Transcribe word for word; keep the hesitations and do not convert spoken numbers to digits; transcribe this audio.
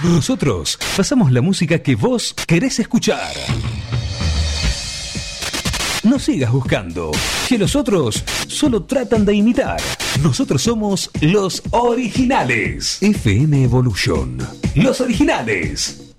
Nosotros pasamos la música que vos querés escuchar. No sigas buscando, que los otros solo tratan de imitar. Nosotros somos los originales. F M Evolution. Los originales.